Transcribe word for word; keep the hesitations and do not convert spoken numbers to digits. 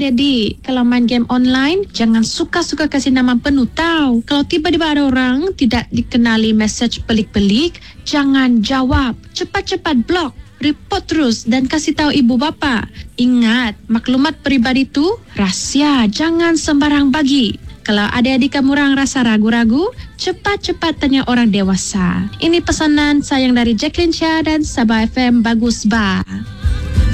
adik-adik, kalau main game online, jangan suka-suka kasih nama penuh tau. Kalau tiba-tiba ada orang tidak dikenali mesej pelik-pelik, jangan jawab. Cepat-cepat blok, report terus dan kasih tahu ibu bapa. Ingat, maklumat peribadi itu rahsia, jangan sembarang bagi. Kalau adik-adik kamu orang rasa ragu-ragu, cepat-cepat tanya orang dewasa. Ini pesanan sayang dari Jacqueline Shah dan Sabah F M Bagus Ba.